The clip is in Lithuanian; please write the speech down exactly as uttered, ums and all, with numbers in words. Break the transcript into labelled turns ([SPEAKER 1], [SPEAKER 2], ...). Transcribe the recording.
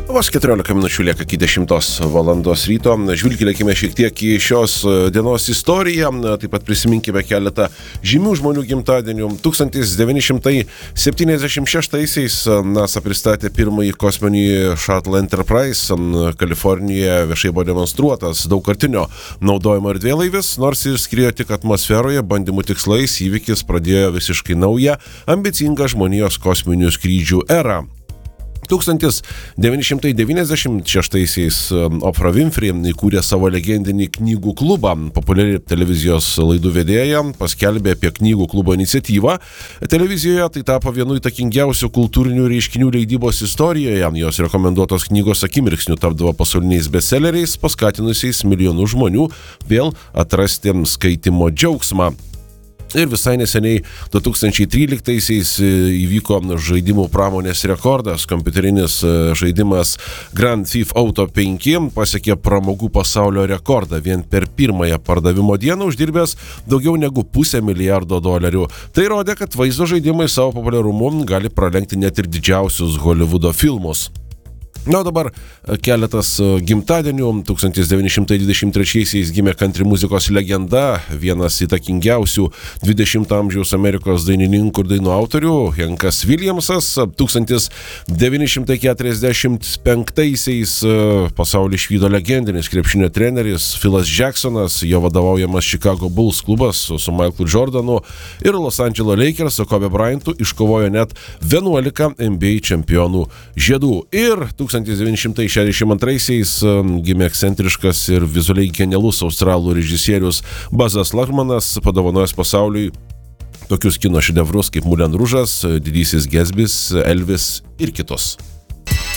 [SPEAKER 1] Vos keturiolika minučių lieka iki dešimtos valandos ryto. Žvilgtelėkime šiek tiek į šios dienos istoriją, taip pat prisiminkime keletą žymių žmonių gimtadienių. tūkstantis devyni šimtai septyniasdešimt šeštaisiais NASA pristatė pirmąjį kosminį Shuttle Enterprise. Kalifornijoje viešai buvo demonstruotas daugkartinio naudojimo erdvėlaivis, nors ir skriejo tik atmosferoje, bandymų tikslais įvykis pradėjo visiškai naują, ambicingą žmonijos kosminių skrydžių erą. tūkstantis devyni šimtai devyniasdešimt šeštaisiais Oprah Winfrey įkūrė savo legendinį knygų klubą. Populiari televizijos laidų vedėja paskelbė apie knygų klubo iniciatyvą. Televizijoje tai tapo vienu įtakingiausių kultūrinių reiškinių leidybos istorijoje. Jos rekomenduotos knygos akimirksniu tapdavo pasauliniais bestselleriais, paskatinusiais milijonų žmonių vėl atrasti skaitimo džiaugsmą. Ir visai neseniai du tūkstančiai tryliktaisiais įvyko žaidimų pramonės rekordas. Kompiuterinis žaidimas Grand Theft Auto penki pasiekė pramogų pasaulio rekordą, vien per pirmąją pardavimo dieną uždirbęs daugiau negu pusę milijardo dolerių. Tai rodė, kad vaizdo žaidimai savo populiarumu gali pralenkti net ir didžiausius Holivudo filmus. Na, o dabar keletas gimtadienių. tūkstantis devyni šimtai dvidešimt trečiaisiais gimė country muzikos legenda, vienas įtakingiausių dvidešimto amžiaus Amerikos dainininkų ir dainų autorių, Hankas Williamsas. tūkstantis devyni šimtai keturiasdešimt penktaisiais pasaulį išvydo legendinis krepšinio treneris Philas Jacksonas, jo vadovaujamas Chicago Bulls klubas su, su Michaelu Jordanu ir Los Angeles Lakers su Kobe Bryantu iškovojo net vienuolika N B A čempionų žiedų. Ir tūkstantis devyni šimtai šešiasdešimt antraisiais gimė ekscentriškas ir vizualiai genialus australų režisierius Bazas Luhrmannas, padovanojęs pasauliui tokius kino šedevrus kaip Moulin Rouge'as, Didysis Gatsbys, Elvis ir kitus.